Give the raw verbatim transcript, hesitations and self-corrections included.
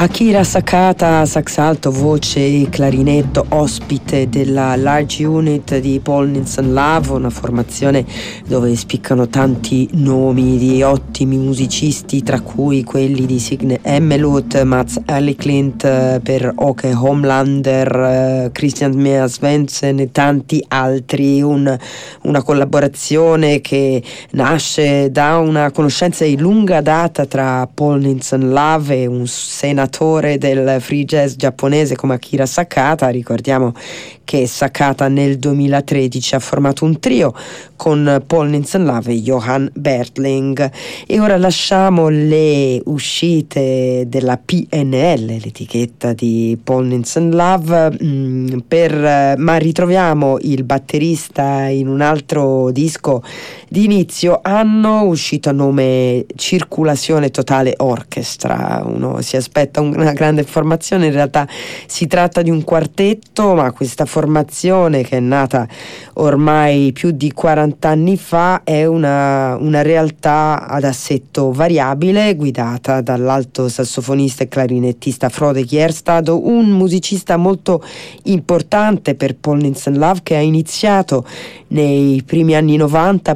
Akira Sakata, sax alto, voce e clarinetto, ospite della Large Unit di Paul Nielsen Love, una formazione dove spiccano tanti nomi di ottimi musicisti, tra cui quelli di Signe Emmelut, Mats Erliklint per Åke Homlander, Christian Mea Svendsen e tanti altri. Un, una collaborazione che nasce da una conoscenza di lunga data tra Paul Nielsen Love e un senatore del free jazz giapponese come Akira Sakata. Ricordiamo che Sakata nel duemilatredici ha formato un trio con Paul Nielsen Love e Johan Bertling. E ora lasciamo le uscite della P N L, l'etichetta di Paul Nielsen Love, mh, per, ma ritroviamo il batterista in un altro disco di inizio anno uscito a nome Circulazione Totale Orchestra. Uno si aspetta una grande formazione, in realtà si tratta di un quartetto, ma questa formazione, che è nata ormai più di quaranta anni fa, è una, una realtà ad assetto variabile, guidata dall'alto sassofonista e clarinettista Frode Kjærstad, un musicista molto importante per Paul Nielsen Love, che ha iniziato nei primi anni novanta